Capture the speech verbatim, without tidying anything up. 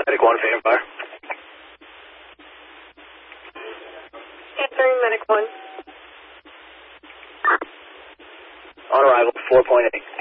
Medic one, Phantom Fire. Answering Medic one. On arrival, four point eight.